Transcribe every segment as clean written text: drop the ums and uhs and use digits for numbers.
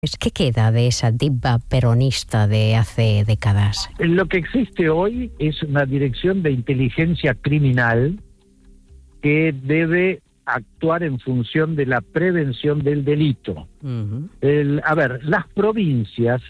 ¿Qué queda de esa diva peronista de hace décadas? Lo que existe hoy es una dirección de inteligencia criminal que debe actuar en función de la prevención del delito. Las provincias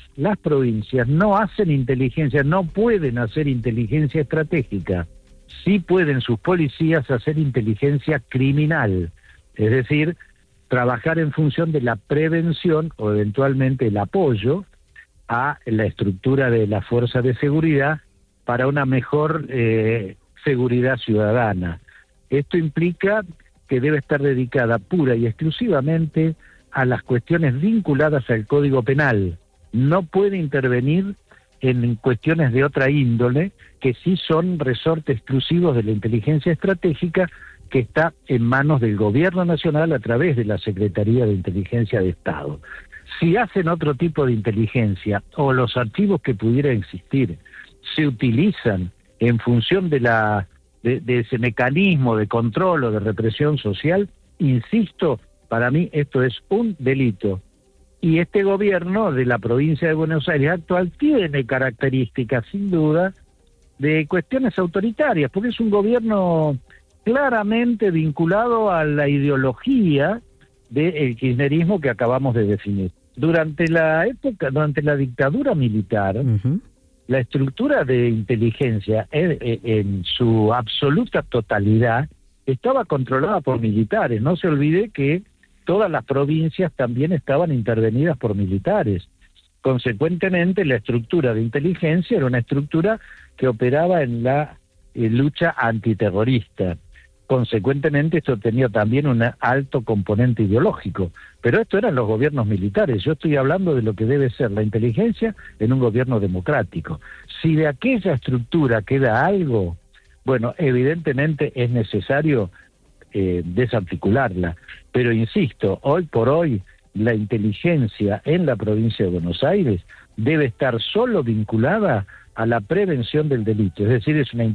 no hacen inteligencia, no pueden hacer inteligencia estratégica. Sí pueden sus policías hacer inteligencia criminal, es decir, trabajar en función de la prevención o eventualmente el apoyo a la estructura de la fuerza de seguridad para una mejor seguridad ciudadana. Esto implica que debe estar dedicada pura y exclusivamente a las cuestiones vinculadas al Código Penal. No puede intervenir en cuestiones de otra índole que sí son resorte exclusivos de la inteligencia estratégica, que está en manos del Gobierno Nacional a través de la Secretaría de Inteligencia de Estado. Si hacen otro tipo de inteligencia o los archivos que pudieran existir se utilizan en función de ese mecanismo de control o de represión social, insisto, para mí esto es un delito. Y este gobierno de la provincia de Buenos Aires actual tiene características, sin duda, de cuestiones autoritarias, porque es un gobierno claramente vinculado a la ideología del kirchnerismo que acabamos de definir. Durante la dictadura militar, la estructura de inteligencia en su absoluta totalidad estaba controlada por militares. No se olvide que todas las provincias también estaban intervenidas por militares. Consecuentemente, la estructura de inteligencia era una estructura que operaba en la lucha antiterrorista. Consecuentemente, esto tenía también un alto componente ideológico. Pero esto eran los gobiernos militares. Yo estoy hablando de lo que debe ser la inteligencia en un gobierno democrático. Si de aquella estructura queda algo, bueno, evidentemente es necesario desarticularla. Pero insisto, hoy por hoy, la inteligencia en la provincia de Buenos Aires debe estar solo vinculada a la prevención del delito, es decir,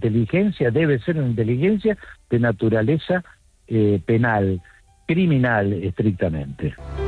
debe ser una inteligencia de naturaleza penal, criminal estrictamente.